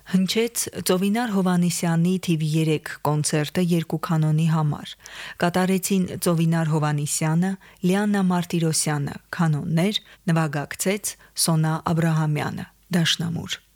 Հնչեց Ծովինար Հովհաննիսյանի թիվ 3 կոնցերտը 2 կանոնի համար։ Կատարեցին Ծովինար Հովհաննիսյանը, Լիաննա Մարտիրոսյանը, կանոններ, նվագակցեց Սոնա Աբրահամյանը, դաշնամուր։